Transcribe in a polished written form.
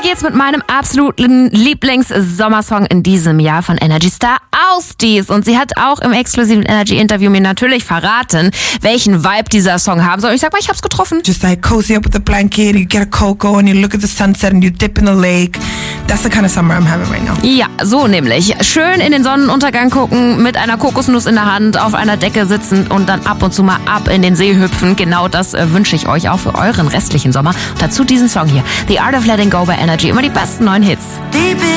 geht's mit meinem absoluten Lieblings-Sommersong in diesem Jahr von Energy Star Ausdies. Und sie hat auch im exklusiven Energy-Interview mir natürlich verraten, welchen Vibe dieser Song haben soll. Ich sag mal, ich hab's getroffen. Just like cozy up with a blanket, you get a cocoa and you look at the sunset and you dip in the lake. That's the kind of summer I'm having right now. Ja, so nämlich. Schön in den Sonnenuntergang gucken, mit einer Kokosnuss in der Hand, auf einer Decke sitzen und dann ab und zu mal ab in den See hüpfen. Genau das wünsche ich euch auch für euren restlichen Sommer. Und dazu diesen Song hier, The Art of Letting Go bei Energy. Immer die besten neuen Hits. Deep